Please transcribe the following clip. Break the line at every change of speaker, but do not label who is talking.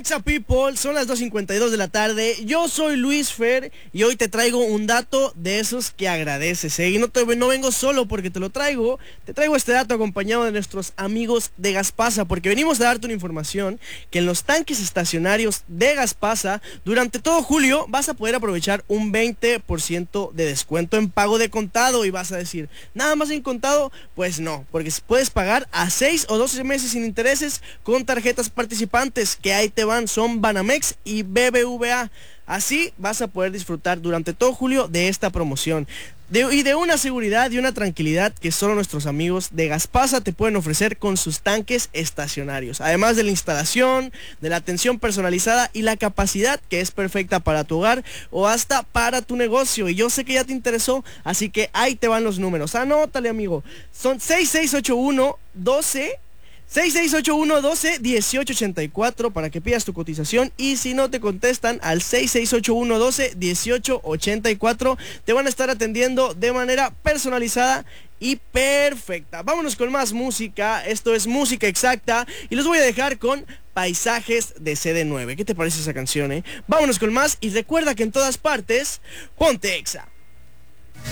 Exa People, son las 2:52 de la tarde. Yo soy Luis Fer y hoy te traigo un dato de esos que agradeces, ¿eh? Y no vengo solo porque te traigo este dato acompañado de nuestros amigos de Gaspasa, porque venimos a darte una información que en los tanques estacionarios de Gaspasa, durante todo julio vas a poder aprovechar un 20% de descuento en pago de contado. Y vas a decir, ¿nada más en contado? Pues no, porque puedes pagar a 6 o 12 meses sin intereses con tarjetas participantes, que ahí te van, son Banamex y BBVA. Así vas a poder disfrutar durante todo julio de esta promoción. Y de una seguridad y una tranquilidad que solo nuestros amigos de Gaspasa te pueden ofrecer con sus tanques estacionarios. Además de la instalación, de la atención personalizada y la capacidad que es perfecta para tu hogar o hasta para tu negocio. Y yo sé que ya te interesó, así que ahí te van los números. Anótale, amigo. Son 6681-12 para que pidas tu cotización, y si no te contestan al 6681-12-1884 te van a estar atendiendo de manera personalizada y perfecta. Vámonos con más música. Esto es Música Exacta y los voy a dejar con Paisajes de CD9. ¿Qué te parece esa canción, eh? Vámonos con más y recuerda que en todas partes, ponte Exa.